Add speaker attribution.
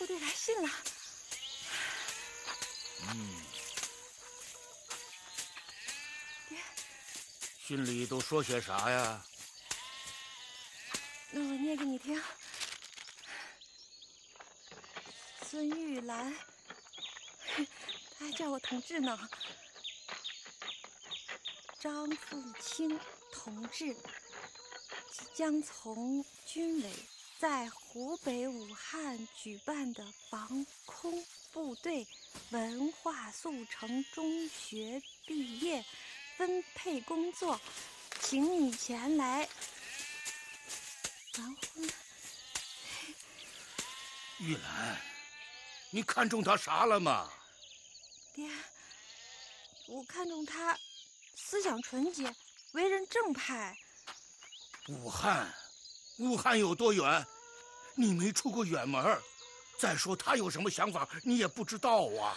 Speaker 1: 部队来信了。爹，
Speaker 2: 信里都说些啥呀？
Speaker 1: 那我念给你听。孙玉兰，他还叫我同志呢。张凤清同志即将从军委在湖北武汉举办的防空部队文化速成中学毕业分配工作，请你前来完婚。
Speaker 2: 玉兰，你看中他啥了吗？
Speaker 1: 爹，我看中他思想纯洁，为人正派。
Speaker 2: 武汉有多远？你没出过远门，再说他有什么想法，你也不知道啊。